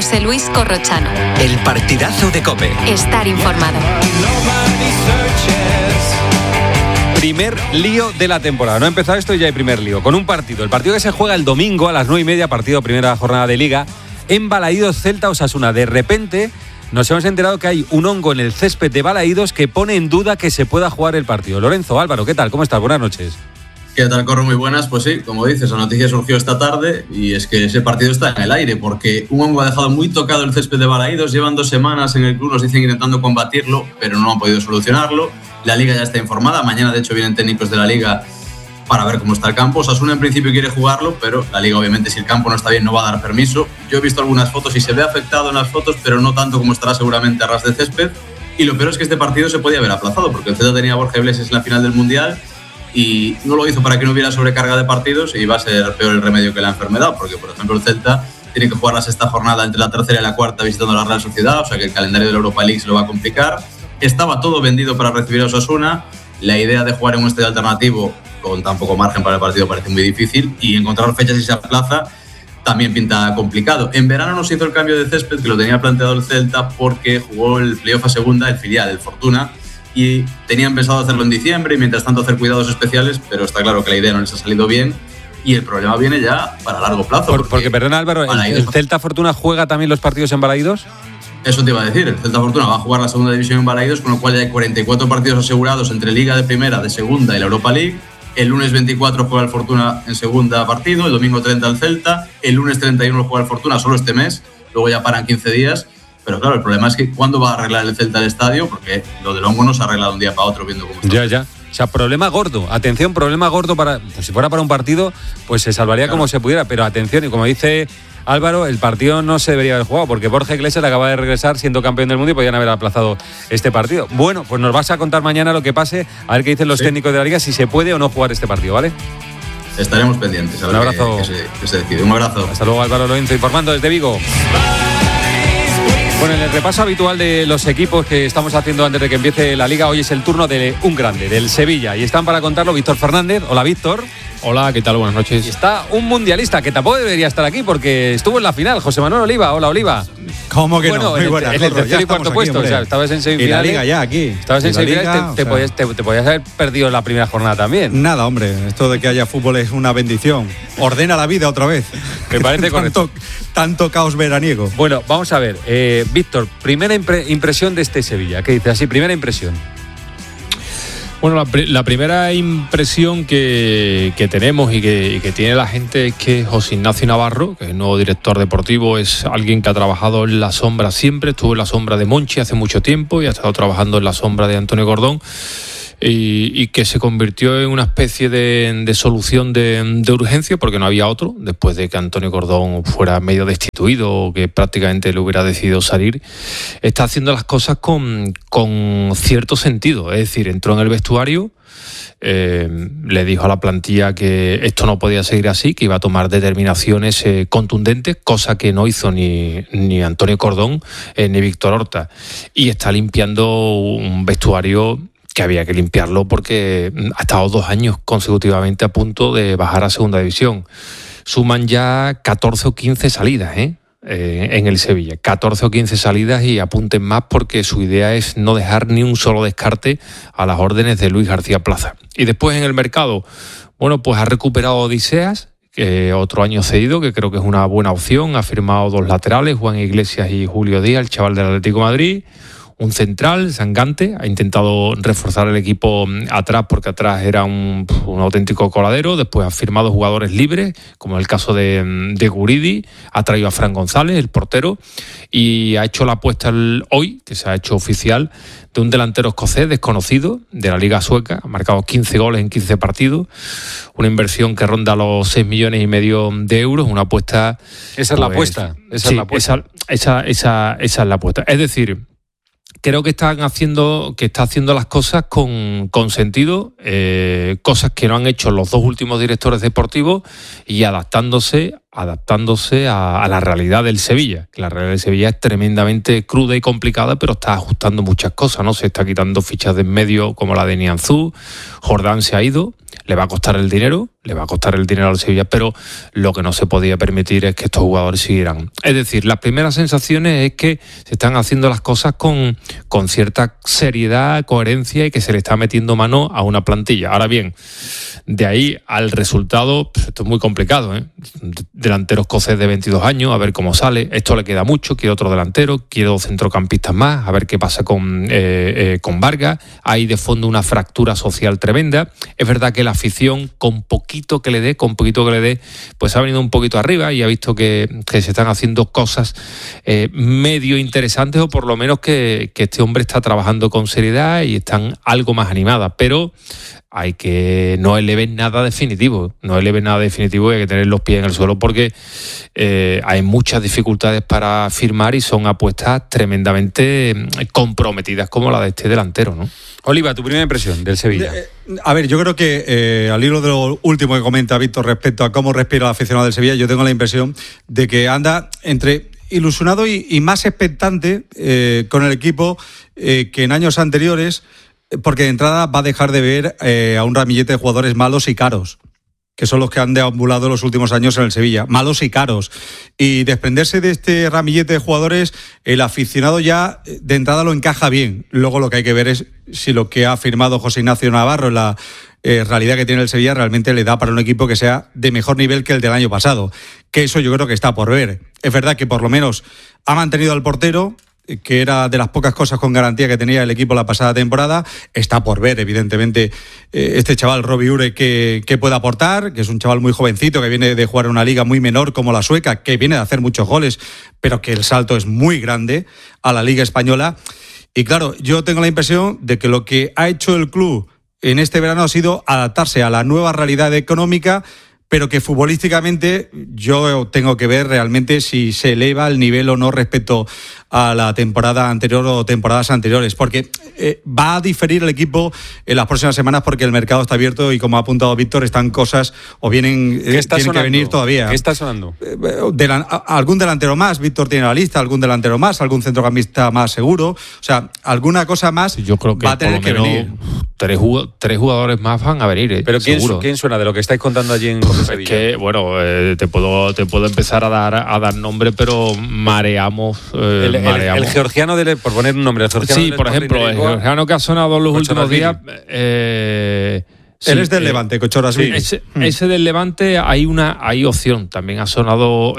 José Luis Corrochano. El partidazo de COPE. Estar informado. Primer lío de la temporada. No ha empezado esto y ya hay primer lío. Con un partido. El partido que se juega el domingo a las 9:30, partido primera jornada de Liga, en Balaídos, Celta-Osasuna. De repente nos hemos enterado que hay un hongo en el césped de Balaídos que pone en duda que se pueda jugar el partido. Lorenzo, Álvaro, ¿qué tal? ¿Cómo estás? Buenas noches. ¿Qué tal, Corro? Muy buenas. Pues sí, como dices, la noticia surgió esta tarde y es que ese partido está en el aire porque un hongo ha dejado muy tocado el césped de Balaídos. Llevan 2 semanas en el club, nos dicen, intentando combatirlo, pero no han podido solucionarlo. La Liga ya está informada. Mañana, de hecho, vienen técnicos de la Liga para ver cómo está el campo. Osasuna en principio quiere jugarlo, pero la Liga, obviamente, si el campo no está bien, no va a dar permiso. Yo he visto algunas fotos y se ve afectado en las fotos, pero no tanto como estará seguramente a ras de césped. Y lo peor es que este partido se podía haber aplazado, porque el Celta tenía a Borja Iglesias en la final del Mundial y no lo hizo para que no hubiera sobrecarga de partidos, y va a ser peor el remedio que la enfermedad, porque, por ejemplo, el Celta tiene que jugar la sexta jornada entre la tercera y la cuarta visitando la Real Sociedad, o sea que el calendario de la Europa League se lo va a complicar. Estaba todo vendido para recibir a Osasuna. La idea de jugar en un estadio alternativo con tan poco margen para el partido parece muy difícil, y encontrar fechas si se aplaza también pinta complicado. En verano no se hizo el cambio de césped, que lo tenía planteado el Celta, porque jugó el playoff a segunda, el filial, el Fortuna, y tenían pensado hacerlo en diciembre y mientras tanto hacer cuidados especiales, pero está claro que la idea no les ha salido bien y el problema viene ya para largo plazo. Porque perdona, Álvaro, ¿el Celta Fortuna juega también los partidos en Balaídos? Eso te iba a decir, el Celta Fortuna va a jugar la segunda división en Balaídos, con lo cual ya hay 44 partidos asegurados entre Liga de Primera, de Segunda y la Europa League. El lunes 24 juega el Fortuna en segunda partido, el domingo 30 el Celta, el lunes 31 juega el Fortuna solo este mes, luego ya paran 15 días. Pero claro, el problema es que ¿cuándo va a arreglar el Celta el estadio? Porque lo del hongo no se ha arreglado un día para otro viendo cómo está. Ya. O sea, problema gordo. Atención, problema gordo para... Pues si fuera para un partido, pues se salvaría como se pudiera. Pero atención, y como dice Álvaro, el partido no se debería haber jugado porque Borja Iglesias acaba de regresar siendo campeón del mundo y podían haber aplazado este partido. Bueno, pues nos vas a contar mañana lo que pase, a ver qué dicen los técnicos de la Liga, si se puede o no jugar este partido, ¿vale? Estaremos pendientes. A ver, un abrazo. Que se decide. Un abrazo. Hasta luego, Álvaro Lorenzo, informando desde Vigo. Bueno, en el repaso habitual de los equipos que estamos haciendo antes de que empiece la Liga, hoy es el turno de un grande, del Sevilla. Y están para contarlo Víctor Fernández. Hola, Víctor. Hola, ¿qué tal? Buenas noches. Y está un mundialista que tampoco debería estar aquí porque estuvo en la final, José Manuel Oliva. Hola, Oliva. ¿Cómo que bueno, no? Muy buena. En el tercer y cuarto puesto, o sea, estabas en semifinales. Y la Liga ya aquí. Estabas en semifinales, te podías haber perdido la primera jornada también. Nada, hombre, esto de que haya fútbol es una bendición. Ordena la vida otra vez. Me parece correcto. Tanto caos veraniego. Bueno, vamos a ver. Víctor, primera impresión de este Sevilla. ¿Qué dices? Así, primera impresión. Bueno, la primera impresión que tenemos y que tiene la gente es que José Ignacio Navarro, que es el nuevo director deportivo, es alguien que ha trabajado en la sombra siempre, estuvo en la sombra de Monchi hace mucho tiempo y ha estado trabajando en la sombra de Antonio Cordón, y que se convirtió en una especie de solución de urgencia porque no había otro, después de que Antonio Cordón fuera medio destituido o que prácticamente le hubiera decidido salir. Está haciendo las cosas con cierto sentido, es decir, entró en el vestuario, le dijo a la plantilla que esto no podía seguir así, que iba a tomar determinaciones contundentes, cosa que no hizo ni Antonio Cordón ni Víctor Horta, y está limpiando un vestuario que había que limpiarlo porque ha estado 2 años consecutivamente a punto de bajar a segunda división. Suman ya 14 o 15 salidas en el Sevilla, 14 o 15 salidas, y apunten más porque su idea es no dejar ni un solo descarte a las órdenes de Luis García Plaza. Y después en el mercado, bueno, pues ha recuperado Odiseas, que otro año cedido, que creo que es una buena opción. Ha firmado 2 laterales, Juan Iglesias y Julio Díaz, el chaval del Atlético de Madrid. Un central, Sangante, ha intentado reforzar el equipo atrás porque atrás era un auténtico coladero. Después ha firmado jugadores libres, como el caso de Guridi, ha traído a Fran González, el portero, y ha hecho la apuesta hoy, que se ha hecho oficial, de un delantero escocés desconocido de la Liga Sueca. Ha marcado 15 goles en 15 partidos, una inversión que ronda los 6,5 millones de euros, una apuesta... Esa es la apuesta. Esa es la apuesta. Es decir, creo que está haciendo las cosas con sentido, cosas que no han hecho los 2 últimos directores deportivos, y adaptándose adaptándose a la realidad del Sevilla. Que la realidad del Sevilla es tremendamente cruda y complicada, pero está ajustando muchas cosas, ¿no? Se está quitando fichas de en medio como la de Nianzú, Jordán se ha ido, le va a costar el dinero al Sevilla, pero lo que no se podía permitir es que estos jugadores siguieran. Es decir, las primeras sensaciones es que se están haciendo las cosas con cierta seriedad, coherencia y que se le está metiendo mano a una plantilla. Ahora bien, de ahí al resultado, pues esto es muy complicado, ¿eh? Delantero escocés de 22 años, a ver cómo sale. Esto le queda mucho, quiere otro delantero, quiere 2 centrocampistas más, a ver qué pasa con Vargas. Hay de fondo una fractura social tremenda. Es verdad que la afición, con poquito que le dé, pues ha venido un poquito arriba y ha visto que se están haciendo cosas medio interesantes, o por lo menos que este hombre está trabajando con seriedad y están algo más animadas, pero hay que no eleven nada definitivo y hay que tener los pies en el suelo, porque hay muchas dificultades para firmar y son apuestas tremendamente comprometidas como la de este delantero, ¿no? Oliva, tu primera impresión del Sevilla. A ver, yo creo que al hilo de lo último que comenta Víctor respecto a cómo respira el aficionado del Sevilla, yo tengo la impresión de que anda entre ilusionado y más expectante con el equipo que en años anteriores, porque de entrada va a dejar de ver a un ramillete de jugadores malos y caros, que son los que han deambulado en los últimos años en el Sevilla, malos y caros. Y desprenderse de este ramillete de jugadores, el aficionado ya de entrada lo encaja bien. Luego lo que hay que ver es si lo que ha firmado José Ignacio Navarro en la realidad que tiene el Sevilla realmente le da para un equipo que sea de mejor nivel que el del año pasado. Que eso yo creo que está por ver. Es verdad que por lo menos ha mantenido al portero, que era de las pocas cosas con garantía que tenía el equipo la pasada temporada. Está por ver, evidentemente, este chaval Robbie Ure que puede aportar, que es un chaval muy jovencito, que viene de jugar en una liga muy menor como la sueca, que viene de hacer muchos goles, pero que el salto es muy grande a la liga española. Y claro, yo tengo la impresión de que lo que ha hecho el club en este verano ha sido adaptarse a la nueva realidad económica, pero que futbolísticamente yo tengo que ver realmente si se eleva el nivel o no respecto a la temporada anterior o temporadas anteriores, porque va a diferir el equipo en las próximas semanas, porque el mercado está abierto y, como ha apuntado Víctor, están cosas o tienen que venir todavía. ¿Qué está sonando? Algún delantero más, Víctor tiene la lista, algún delantero más, algún centrocampista más seguro, o sea, alguna cosa más. Yo creo que va a tener que venir. Tres jugadores más van a venir, pero seguro. ¿quién suena de lo que estáis contando allí en Sevilla? Es que, bueno, te puedo empezar a dar nombre, pero mareamos. El georgiano, por poner un nombre, el georgiano. Sí, por ejemplo, el georgiano que ha sonado en los últimos días. Sí, él es del Levante, Cochorasvili. Ese del Levante hay opción. También ha sonado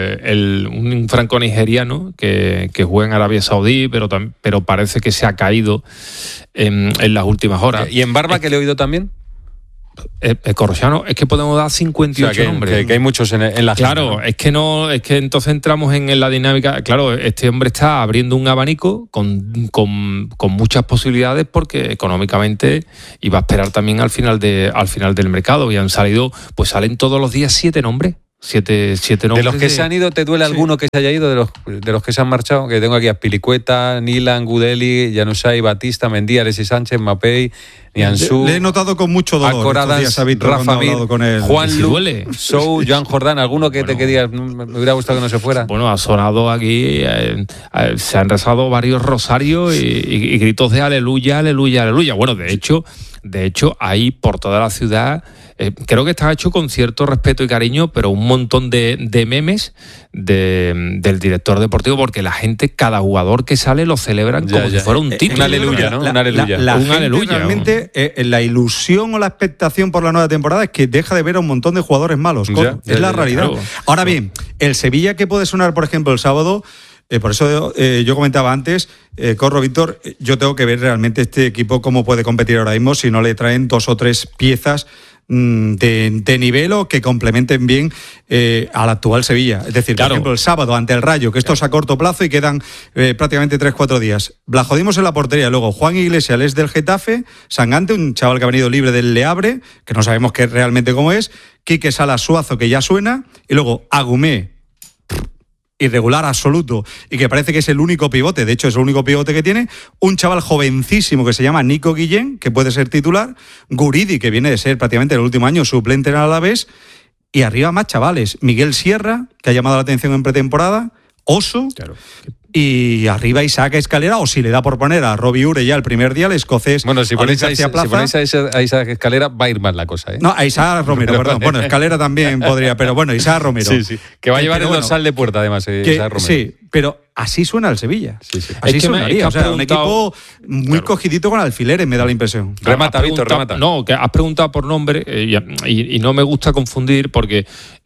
un franco-nigeriano que juega en Arabia Saudí, pero parece que se ha caído en las últimas horas. ¿Y en Barba, que le he oído también? Corrochano, es que podemos dar 58 nombres. Que hay muchos en la Claro, agenda, ¿no? es que entonces entramos en la dinámica. Claro, este hombre está abriendo un abanico con muchas posibilidades, porque económicamente iba a esperar también al final del mercado, y salen todos los días 7 nombres. Siete nombres. De los que se han ido, ¿te duele alguno que se haya ido? De los que se han marchado, que tengo aquí a Pilicueta, Nilan, Gudeli, Januzaj, Batista, Mendy, Alexis Sánchez, Mapei, Nianzú. Le he notado con mucho dolor. Acorada, Rafa Mir, Juan Lu, Sou, Joan Jordán, alguno que digas, me hubiera gustado que no se fuera. Bueno, ha sonado aquí, se han rezado varios rosarios y gritos de aleluya, aleluya, aleluya. Bueno, de hecho, ahí por toda la ciudad, creo que está hecho con cierto respeto y cariño, pero un montón de memes del director deportivo, porque la gente, cada jugador que sale, lo celebran como si fuera un título. Un aleluya, ¿no? Un aleluya. La gente realmente, la ilusión o la expectación por la nueva temporada es que deja de ver a un montón de jugadores malos. Es la realidad. Claro. Ahora bien, el Sevilla, que puede sonar, por ejemplo, el sábado. Por eso yo comentaba antes, Corro, Víctor, yo tengo que ver realmente este equipo cómo puede competir ahora mismo, si no le traen 2 o 3 piezas de nivel o que complementen bien al actual Sevilla. Es decir, claro, por ejemplo, el sábado ante el Rayo, que esto es a corto plazo y quedan prácticamente 3-4 días. Blajodimos en la portería, luego Juan Iglesias es del Getafe, Sangante, un chaval que ha venido libre del Le Havre, que no sabemos realmente cómo es, Quique Salas Suazo, que ya suena, y luego Agumé, irregular absoluto, y que parece que es el único pivote, de hecho es el único pivote que tiene, un chaval jovencísimo que se llama Nico Guillén, que puede ser titular, Guridi, que viene de ser prácticamente el último año suplente en el Alavés, y arriba más chavales. Miguel Sierra, que ha llamado la atención en pretemporada, Oso, Claro. y arriba Isaac Escalera, o si le da por poner a Robbie Ure ya el primer día, el escocés. Bueno, si Alex ponéis García Plaza. a Isaac Escalera, va a ir mal la cosa, ¿eh? No, a Isaac Romero, perdón. Bueno, Escalera también podría, pero bueno, Isaac Romero. Sí. Que va a llevar Pero el bueno, dorsal de puerta, además, Isaac Romero. Sí, pero así suena el Sevilla. Sí. Así Es que sonaría. has O sea, un preguntado- equipo muy cogidito con alfileres, me da la impresión. Remata, Has Víctor, preguntado- remata. No, que has preguntado por nombre y no me gusta confundir porque,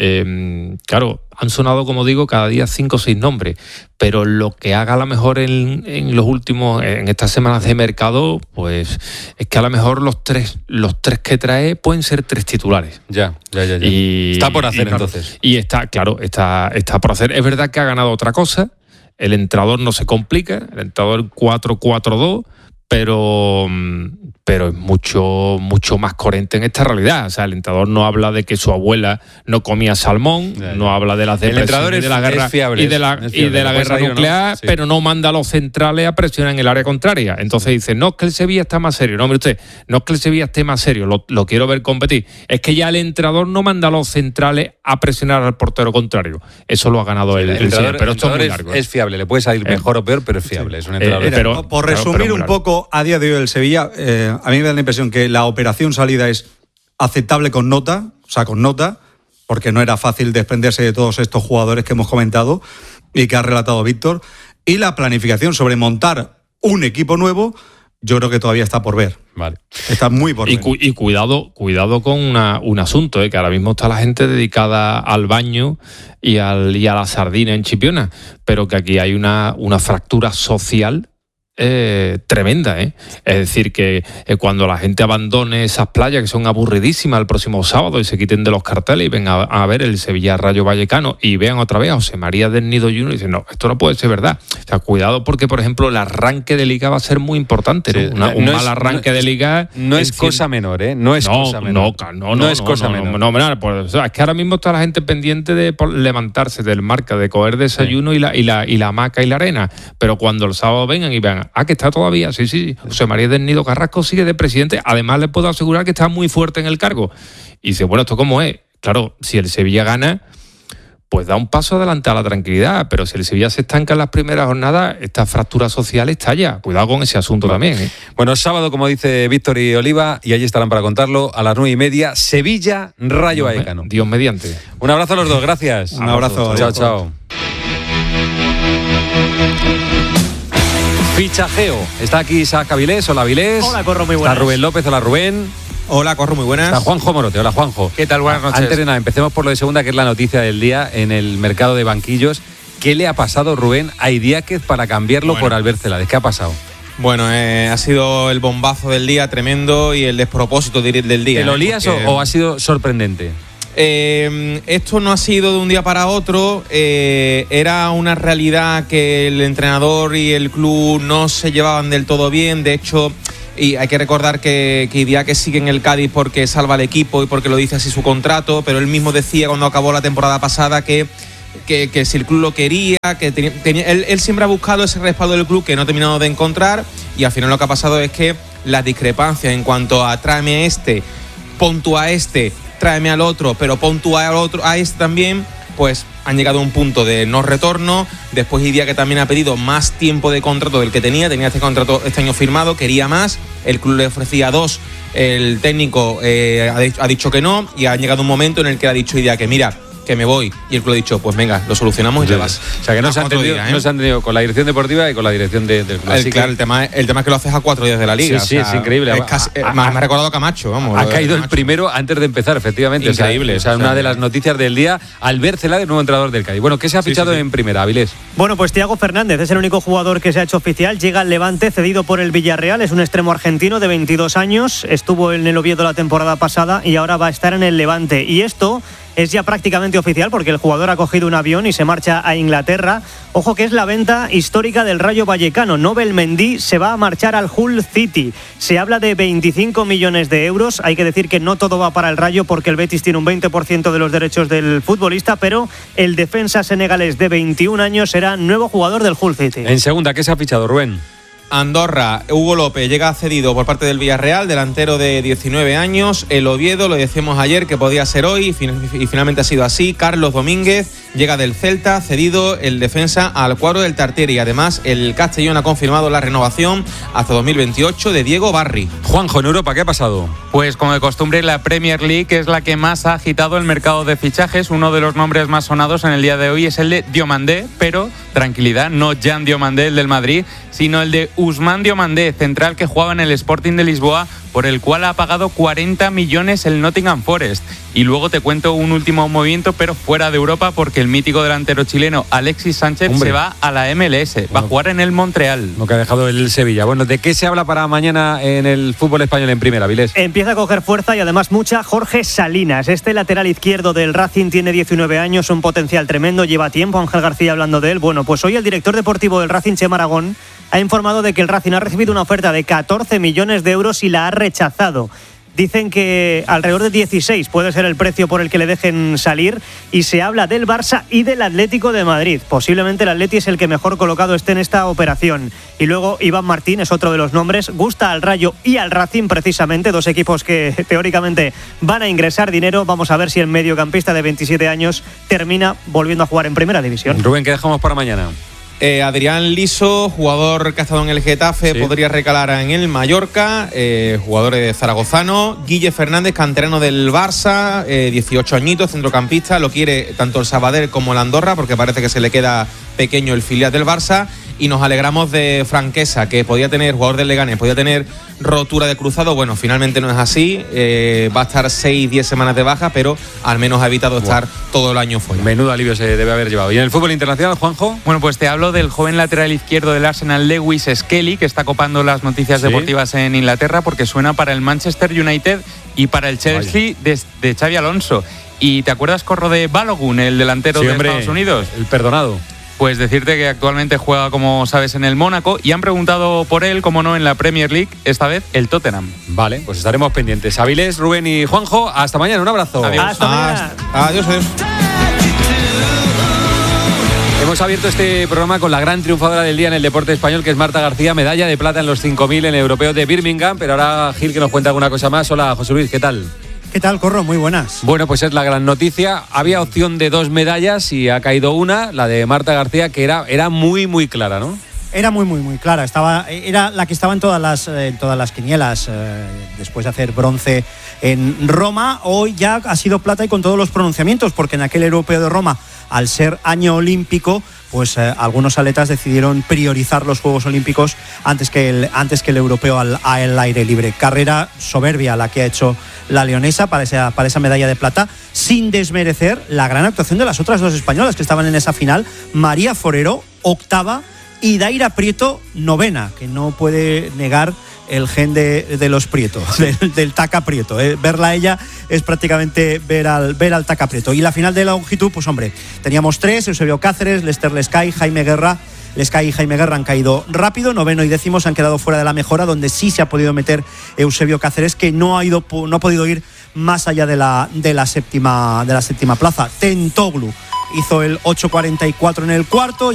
claro, han sonado, como digo, cada día 5 o 6 nombres, pero lo que haga a lo mejor en los últimos, en estas semanas de mercado, pues es que a lo mejor los tres que trae pueden ser 3 titulares. Ya. Y, Está por hacer, claro, entonces. Y está por hacer. Es verdad que ha ganado otra cosa. El entrenador no se complica. El entrenador 4-4-2. Pero es mucho más coherente en esta realidad. O sea, el entrenador no habla de que su abuela no comía salmón, Ya. no habla de las El depresiones entrenador y de la guerra es fiable, y de la, es y de fiable. la Lo puedes guerra ahí o no. nuclear, Sí. pero no manda a los centrales a presionar en el área contraria. Entonces dice, no es que el Sevilla está más serio. No, mire usted, no es que el Sevilla esté más serio, lo quiero ver competir. Es que ya el entrenador no manda a los centrales a presionar al portero contrario. Eso lo ha ganado el entrenador, pero esto es muy entrenador largo. es fiable, le puede salir mejor o peor, pero es fiable. Es un entrenador. Mira, pero- por claro, resumir pero un muy largo. poco, a día de hoy el Sevilla, a mí me da la impresión que la operación salida es aceptable con nota, porque no era fácil desprenderse de todos estos jugadores que hemos comentado y que ha relatado Víctor. Y la planificación sobre montar un equipo nuevo, yo creo que todavía está por ver. Vale. Está muy por ver. Y cuidado con un asunto, que ahora mismo está la gente dedicada al baño y a la sardina en Chipiona, pero que aquí hay una fractura social tremenda, ¿eh? Es decir, que cuando la gente abandone esas playas que son aburridísimas el próximo sábado y se quiten de los carteles y vengan a ver el Sevilla Rayo Vallecano y vean otra vez a José María del Nido Junior y dicen, no, esto no puede ser verdad. O sea, cuidado porque, por ejemplo, el arranque de Liga va a ser muy importante, ¿no? Sí, Un no mal es- arranque de Liga... No es cosa menor, ¿eh? No es cosa menor. No es cosa menor. O sea, es que ahora mismo está la gente pendiente de levantarse del marca, de coger desayuno y la hamaca y la arena. Pero cuando el sábado vengan y vean, que está todavía, sí. José María del Nido Carrasco sigue de presidente. Además, le puedo asegurar que está muy fuerte en el cargo. Y dice, bueno, ¿esto cómo es? Claro, si el Sevilla gana, pues da un paso adelante a la tranquilidad. Pero si el Sevilla se estanca en las primeras jornadas, esta fractura social estalla. Cuidado con ese asunto también, ¿eh? Bueno, sábado, como dice Víctor y Oliva, y allí estarán para contarlo, a las 9:30, Sevilla, Rayo Vallecano. Dios mediante. Un abrazo a los dos, gracias. Un abrazo. Chao. Fichajeo. Está aquí Isaac Avilés. Hola, Avilés. Hola, Corro, muy Está buenas. Rubén López. Hola, Rubén. Hola, Corro, muy buenas. Está Juanjo Morote. Hola, Juanjo. ¿Qué tal? Buenas noches. Antes de nada, empecemos por lo de segunda, que es la noticia del día en el mercado de banquillos. ¿Qué le ha pasado, Rubén, a Idiáquez para cambiarlo por Albert Celades? ¿Qué ha pasado? Bueno, ha sido el bombazo del día tremendo y el despropósito del día. ¿Te lo lías Porque, o ha sido sorprendente? Esto no ha sido de un día para otro. Era una realidad que el entrenador y el club no se llevaban del todo bien. De hecho, y hay que recordar que Idiáquez sigue en el Cádiz porque salva al equipo y porque lo dice así su contrato, pero él mismo decía cuando acabó la temporada pasada que si el club lo quería, que él siempre ha buscado ese respaldo del club que no ha terminado de encontrar, y al final lo que ha pasado es que las discrepancias en cuanto a tráeme a este, pon tú a este, tráeme al otro, pero pon tú al otro, a este también, pues han llegado a un punto de no retorno. Después Idiáquez también ha pedido más tiempo de contrato del que tenía este contrato este año firmado, quería más, el club le ofrecía 2, el técnico ha dicho que no, y ha llegado un momento en el que ha dicho Idiáquez, mira, que me voy, y el club ha dicho, pues venga, lo solucionamos y te vas. O sea, que no se han entendido con la dirección deportiva y con la dirección del club. Claro, el tema es que lo haces a 4 días de la liga. Sí, es increíble. Me ha recordado a Camacho, vamos. Ha caído el primero antes de empezar, efectivamente. Increíble. O sea, una de las noticias del día, Albert Celades, nuevo entrenador del Cádiz. Bueno, ¿qué se ha fichado en primera, Avilés? Bueno, pues Thiago Fernández es el único jugador que se ha hecho oficial. Llega al Levante, cedido por el Villarreal. Es un extremo argentino de 22 años. Estuvo en el Oviedo la temporada pasada y ahora va a estar en el Levante. Y esto es ya prácticamente oficial porque el jugador ha cogido un avión y se marcha a Inglaterra. Ojo que es la venta histórica del Rayo Vallecano. Nobel Mendy se va a marchar al Hull City. Se habla de 25 millones de euros. Hay que decir que no todo va para el Rayo porque el Betis tiene un 20% de los derechos del futbolista, pero el defensa senegalés de 21 años será nuevo jugador del Hull City. En segunda, ¿qué se ha fichado, Rubén? Andorra, Hugo López llega cedido por parte del Villarreal, delantero de 19 años. El Oviedo, lo decíamos ayer que podía ser hoy y finalmente ha sido así. Carlos Domínguez llega del Celta, cedido el defensa al cuadro del Tartiere. Y además el Castellón ha confirmado la renovación hasta 2028 de Diego Barri. Juanjo, en Europa, ¿qué ha pasado? Pues como de costumbre, la Premier League es la que más ha agitado el mercado de fichajes. Uno de los nombres más sonados en el día de hoy es el de Diomandé, pero tranquilidad, no Jan Diomandé, el del Madrid, sino el de Ousmane Diomandé, central que jugaba en el Sporting de Lisboa, por el cual ha pagado 40 millones el Nottingham Forest. Y luego te cuento un último movimiento, pero fuera de Europa, porque el mítico delantero chileno Alexis Sánchez se va a la MLS, va a jugar en el Montreal. Lo que ha dejado el Sevilla. Bueno, ¿de qué se habla para mañana en el fútbol español en primera, Vilés? Empieza a coger fuerza y además mucha Jorge Salinas. Este lateral izquierdo del Racing tiene 19 años, un potencial tremendo, lleva tiempo Ángel García hablando de él. Bueno, pues hoy el director deportivo del Racing, Chema Aragón, ha informado de que el Racing ha recibido una oferta de 14 millones de euros y la ha rechazado. Dicen que alrededor de 16 puede ser el precio por el que le dejen salir, y se habla del Barça y del Atlético de Madrid. Posiblemente el Atleti es el que mejor colocado esté en esta operación. Y luego Iván Martín es otro de los nombres. Gusta al Rayo y al Racing, precisamente, dos equipos que teóricamente van a ingresar dinero. Vamos a ver si el mediocampista de 27 años termina volviendo a jugar en primera división. Rubén, ¿qué dejamos para mañana? Adrián Liso, jugador que ha estado en el Getafe, podría recalar en el Mallorca, jugador zaragozano. Guille Fernández, canterano del Barça, 18 añitos, centrocampista, lo quiere tanto el Sabadell como el Andorra, porque parece que se le queda pequeño el filial del Barça. Y nos alegramos de Franquesa, que podía tener, jugador del Leganés, podía tener rotura de cruzado. Bueno, finalmente no es así, va a estar 6-10 semanas de baja, pero al menos ha evitado estar todo el año fuera. Menudo alivio se debe haber llevado. ¿Y en el fútbol internacional, Juanjo? Bueno, pues te hablo del joven lateral izquierdo del Arsenal, Lewis Skelly, que está copando las noticias deportivas en Inglaterra, porque suena para el Manchester United y para el Chelsea de Xabi Alonso. ¿Y te acuerdas, Corro, de Balogun, el delantero de Estados Unidos? El perdonado. Pues decirte que actualmente juega, como sabes, en el Mónaco, y han preguntado por él, como no, en la Premier League, esta vez el Tottenham. Vale, pues estaremos pendientes. Avilés, Rubén y Juanjo, hasta mañana, un abrazo. Adiós. Hasta mañana. Adiós. Hemos abierto este programa con la gran triunfadora del día en el deporte español, que es Marta García, medalla de plata en los 5.000 en el europeo de Birmingham, pero ahora Gil, que nos cuenta alguna cosa más. Hola, José Luis, ¿qué tal? ¿Qué tal, Corro? Muy buenas. Bueno, pues es la gran noticia. Había opción de 2 medallas y ha caído una, la de Marta García, que era muy, muy clara, ¿no? Era muy clara. Era la que estaba en todas las quinielas. Después de hacer bronce en Roma, hoy ya ha sido plata y con todos los pronunciamientos, porque en aquel europeo de Roma, al ser año olímpico, pues algunos atletas decidieron priorizar los Juegos Olímpicos antes que el europeo al aire libre. Carrera soberbia la que ha hecho la leonesa para esa medalla de plata, sin desmerecer la gran actuación de las otras dos españolas que estaban en esa final. María Forero, octava, y Daira Prieto, novena, que no puede negar el gen de los Prieto, del Taca Prieto. Verla a ella es prácticamente ver al Taca Prieto. Y la final de la longitud, pues hombre, teníamos 3, Eusebio Cáceres, Lester Lescay, Jaime Guerra. Lescay y Jaime Guerra han caído rápido, 9º y 10º se han quedado fuera de la mejora, donde sí se ha podido meter Eusebio Cáceres, que no ha podido ir más allá de la séptima plaza. Tentoglu hizo el 8.44 en el cuarto.